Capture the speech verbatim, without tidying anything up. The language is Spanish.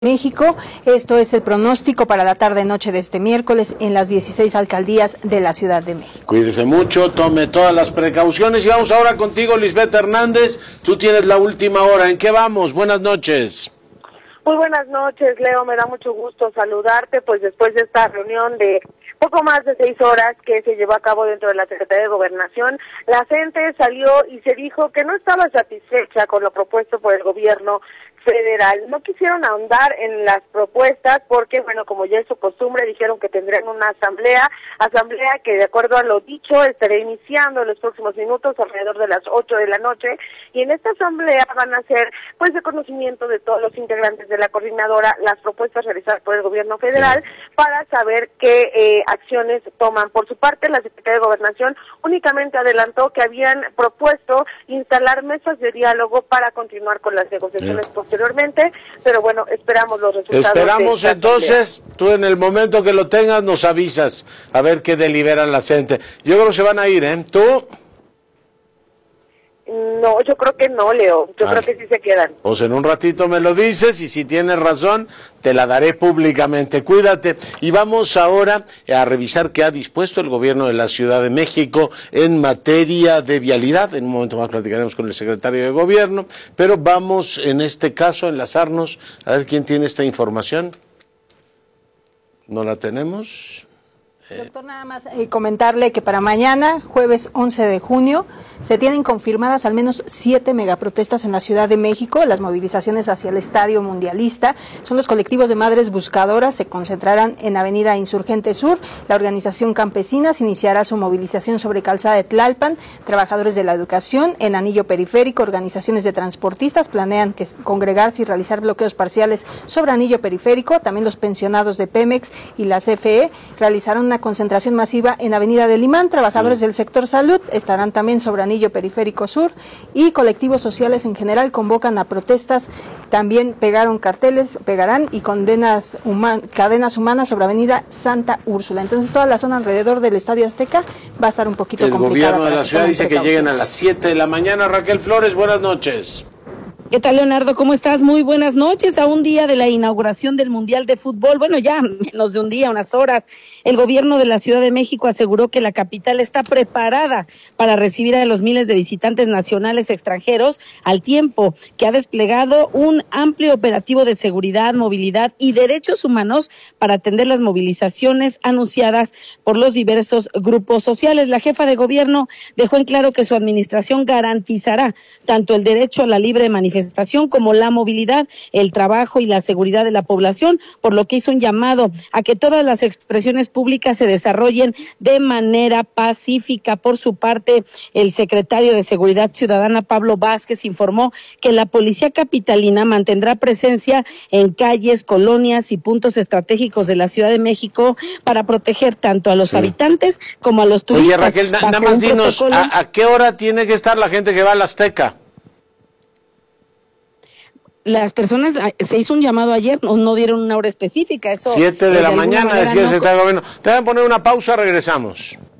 México. Esto es el pronóstico para la tarde-noche de este miércoles en las dieciséis alcaldías de la Ciudad de México. Cuídese mucho, tome todas las precauciones y vamos ahora contigo, Lisbeth Hernández. Tú tienes la última hora. ¿En qué vamos? Buenas noches. Muy buenas noches, Leo. Me da mucho gusto saludarte, pues después de esta reunión de poco más de seis horas que se llevó a cabo dentro de la Secretaría de Gobernación, la gente salió y se dijo que no estaba satisfecha con lo propuesto por el gobierno federal. No quisieron ahondar en las propuestas porque, bueno, como ya es su costumbre, dijeron que tendrían una asamblea, asamblea que de acuerdo a lo dicho estará iniciando en los próximos minutos alrededor de las ocho de la noche, y en esta asamblea van a hacer, pues, de conocimiento de todos los integrantes de la coordinadora las propuestas realizadas por el gobierno federal para saber qué eh, acciones toman. Por su parte, la Secretaría de Gobernación únicamente adelantó que habían propuesto instalar mesas de diálogo para continuar con las negociaciones yeah. posteriormente, pero bueno, esperamos los resultados. Esperamos entonces, tú en el momento que lo tengas nos avisas, a ver qué delibera la gente. Yo creo que se van a ir, ¿eh? ¿Tú? No, yo creo que no, Leo, yo ah, creo que sí se quedan. Pues en un ratito me lo dices y si tienes razón, te la daré públicamente. Cuídate. Y vamos ahora a revisar qué ha dispuesto el gobierno de la Ciudad de México en materia de vialidad. En un momento más platicaremos con el secretario de Gobierno, pero vamos en este caso a enlazarnos a ver quién tiene esta información. ¿No la tenemos? Doctor, nada más eh, comentarle que para mañana, jueves once de junio, se tienen confirmadas al menos siete megaprotestas en la Ciudad de México. Las movilizaciones hacia el Estadio Mundialista son los colectivos de madres buscadoras, se concentrarán en Avenida Insurgente Sur. La organización Campesinas iniciará su movilización sobre Calzada de Tlalpan. Trabajadores de la educación en Anillo Periférico, organizaciones de transportistas planean que congregarse y realizar bloqueos parciales sobre Anillo Periférico. También los pensionados de Pemex y la C F E realizarán una concentración masiva en Avenida del Imán. Trabajadores sí. del sector salud estarán también sobre Anillo Periférico Sur, y colectivos sociales en general convocan a protestas. También pegaron carteles, pegarán y condenas human, cadenas humanas sobre Avenida Santa Úrsula. Entonces toda la zona alrededor del Estadio Azteca va a estar un poquito el complicada. El gobierno de la ciudad dice que lleguen a las siete de la mañana. Raquel Flores, buenas noches. ¿Qué tal, Leonardo? ¿Cómo estás? Muy buenas noches. A un día de la inauguración del Mundial de Fútbol, bueno, ya menos de un día, unas horas, el gobierno de la Ciudad de México aseguró que la capital está preparada para recibir a los miles de visitantes nacionales y extranjeros, al tiempo que ha desplegado un amplio operativo de seguridad, movilidad y derechos humanos para atender las movilizaciones anunciadas por los diversos grupos sociales. La jefa de gobierno dejó en claro que su administración garantizará tanto el derecho a la libre manifestación como la movilidad, el trabajo y la seguridad de la población, por lo que hizo un llamado a que todas las expresiones públicas se desarrollen de manera pacífica. Por su parte, el secretario de Seguridad Ciudadana, Pablo Vázquez, informó que la policía capitalina mantendrá presencia en calles, colonias y puntos estratégicos de la Ciudad de México para proteger tanto a los sí. habitantes como a los turistas. Oye, Raquel, na nada más dinos, ¿a, ¿a qué hora tiene que estar la gente que va al Azteca? Las personas, se hizo un llamado ayer, no, no dieron una hora específica. Eso Siete de la mañana, decía el secretario de Gobierno. Te voy a poner una pausa, regresamos.